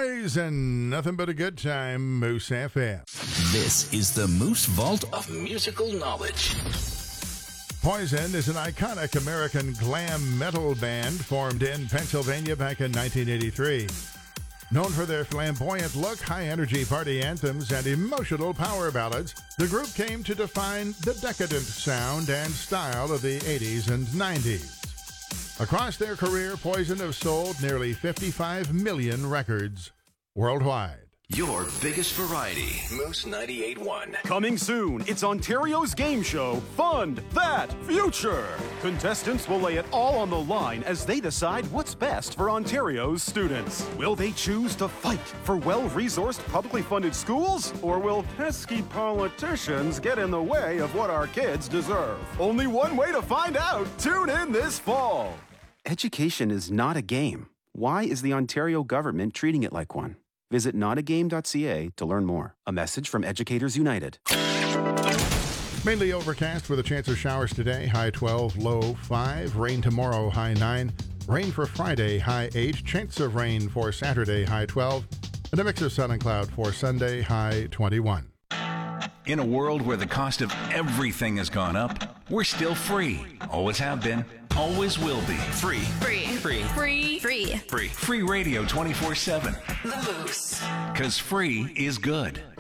Poison, nothing but a good time, Moose FM. This is the Moose Vault of Musical Knowledge. Poison is an iconic American glam metal band formed in Pennsylvania back in 1983. Known for their flamboyant look, high-energy party anthems, and emotional power ballads, the group came to define the decadent sound and style of the 80s and 90s. Across their career, Poison have sold nearly 55 million records worldwide. Your biggest variety. Moose 98.1. Coming soon, it's Ontario's game show, Fund That Future. Contestants will lay it all on the line as they decide what's best for Ontario's students. Will they choose to fight for well-resourced, publicly funded schools? Or will pesky politicians get in the way of what our kids deserve? Only one way to find out. Tune in this fall. Education is not a game. Why is the Ontario government treating it like one? Visit notagame.ca to learn more. A message from Educators United. Mainly overcast with a chance of showers today, high 12, low 5. Rain tomorrow, high 9. Rain for Friday, high 8. Chance of rain for Saturday, high 12. And a mix of sun and cloud for Sunday, high 21. In a world where the cost of everything has gone up, we're still free. Always have been. Always will be. Free. Free. Free. Free. Free. Free. Free radio 24/7. The Moose. 'Cause free is good.